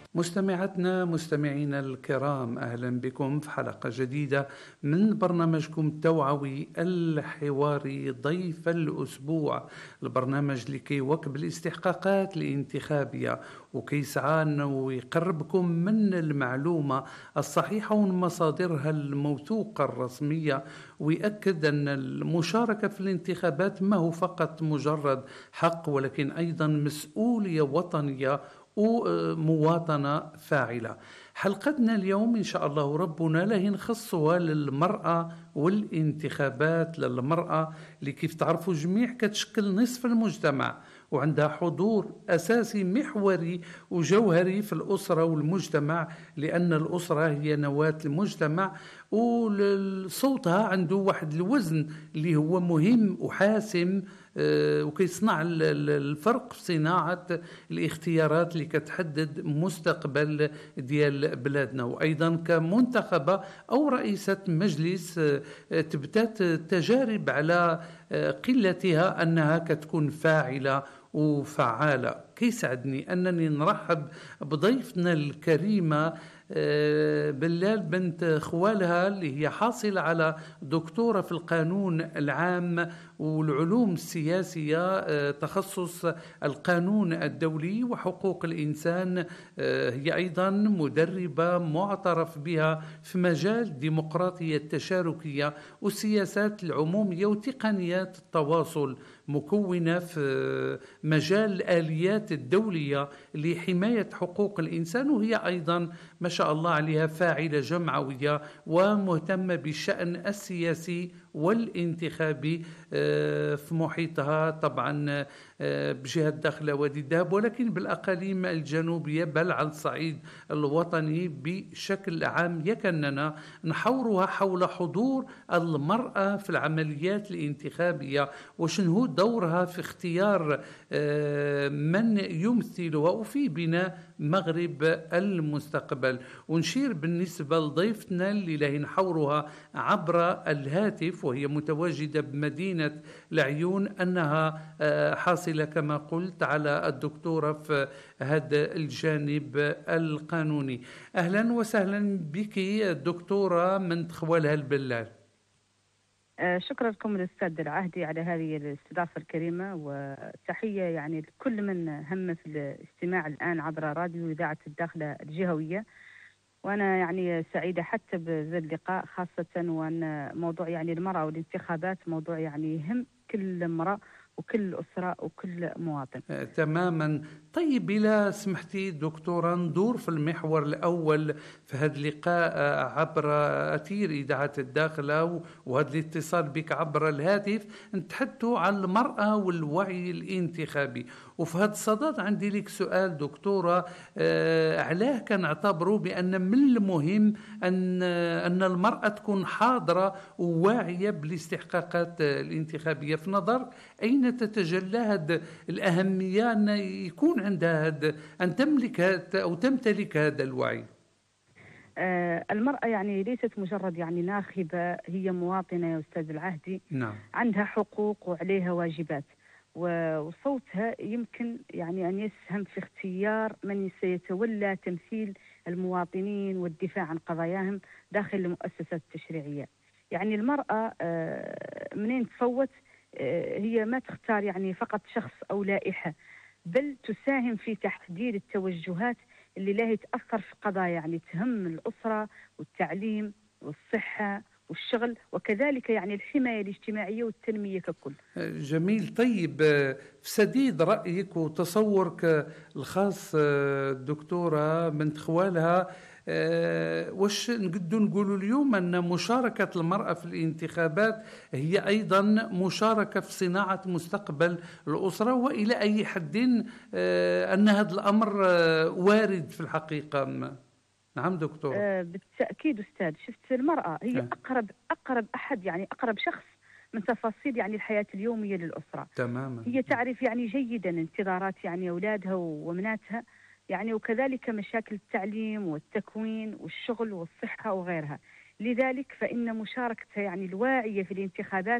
مستمعاتنا مستمعينا الكرام، أهلا بكم في حلقة جديدة من برنامجكم التوعوي الحواري ضيف الأسبوع. البرنامج اللي كيواكب الاستحقاقات الانتخابية وكيسعى أنه يقربكم من المعلومة الصحيحة ومن مصادرها الموثوقة الرسمية، ويأكد أن المشاركة في الانتخابات ما هو فقط مجرد حق، ولكن أيضا مسؤولية وطنية ومواطنة فاعلة. حلقتنا اليوم إن شاء الله ربنا له نخصها للمرأة والانتخابات للمرأة، اللي كيف تعرفوا جميع كتشكل نصف المجتمع، وعندها حضور أساسي محوري وجوهري في الأسرة والمجتمع، لأن الأسرة هي نواة المجتمع، وصوتها عنده واحد الوزن اللي هو مهم وحاسم، وكيصنع الفرق في صناعة الاختيارات اللي كتحدد مستقبل ديال بلادنا. وأيضا كمنتخبة أو رئيسة مجلس تبتات تجارب على قلتها أنها كتكون فاعلة وفعالة. كيسعدني أنني نرحب بضيفتنا الكريمة بلال بنت خوالها، اللي هي حاصلة على دكتورة في القانون العام والعلوم السياسية، تخصص القانون الدولي وحقوق الإنسان. هي أيضا مدربة معترف بها في مجال الديمقراطية التشاركية والسياسات العمومية وتقنيات التواصل، مكونة في مجال الآليات الدولية لحماية حقوق الإنسان، وهي أيضا ما شاء الله عليها فاعلة جمعوية ومهتمة بالشأن السياسي والانتخابي في محيطها، طبعا بجهة داخل وادي الذهب، ولكن بالأقاليم الجنوبية، بل على الصعيد الوطني بشكل عام. يكننا نحورها حول حضور المرأة في العمليات الانتخابية، وشنو دورها في اختيار من يمثلها وفي بناء مغرب المستقبل. ونشير بالنسبة لضيفتنا اللي له نحورها عبر الهاتف، وهي متواجدة بمدينة العيون، أنها حاصلة كما قلت على الدكتورة في هذا الجانب القانوني. أهلا وسهلا بك الدكتورة من خوالها البلال. شكرا لكم الأستاذ العهدي على هذه الاستضافة الكريمة، وتحية يعني لكل من هم في الاستماع الآن عبر راديو إذاعة الداخلة الجهوية. وأنا يعني سعيدة حتى بهذا اللقاء، خاصة وأن موضوع يعني المرأة والانتخابات موضوع يعني يهم كل امرأة وكل أسرة وكل مواطن. تماما. طيب، إلا سمحتي دكتورة ندور في المحور الأول في هذا اللقاء عبر أثير إذاعة الداخلة، وهذا الاتصال بك عبر الهاتف نتحدثوا عن المرأة والوعي الانتخابي. وفي هذا الصدد عندي لك سؤال دكتورة، علاه كنعتبروا بأن من المهم أن المرأة تكون حاضرة وواعية بالاستحقاقات الانتخابية؟ في نظرك أين تتجلى هذه الأهمية أن يكون عندها أن تملك أو تمتلك هذا الوعي؟ المرأة يعني ليست مجرد يعني ناخبة، هي مواطنة يا أستاذ العهدي. نعم. عندها حقوق وعليها واجبات، وصوتها يمكن يعني أن يسهم في اختيار من سيتولى تمثيل المواطنين والدفاع عن قضاياهم داخل المؤسسات التشريعية. يعني المرأة منين تصوت هي ما تختار يعني فقط شخص أو لائحة، بل تساهم في تحديد التوجهات اللي لا تأثر في قضايا يعني تهم الأسرة والتعليم والصحة والشغل، وكذلك يعني الحماية الاجتماعية والتنمية ككل. جميل. طيب، في سديد رأيك وتصورك الخاص الدكتورة بنت خوالها، واش نقدر نقولوا اليوم أن مشاركة المرأة في الانتخابات هي أيضا مشاركة في صناعة مستقبل الأسرة، وإلى أي حد أن هذا الأمر وارد في الحقيقة؟ نعم دكتور. بالتأكيد أستاذ. شفت المرأة هي أقرب أحد، يعني أقرب شخص من تفاصيل يعني الحياة اليومية للأسرة. تماما. هي تعرف يعني جيدا انتظارات يعني أولادها ومناتها، يعني وكذلك مشاكل التعليم والتكوين والشغل والصحة وغيرها. لذلك فإن مشاركتها يعني الواعية في الانتخابات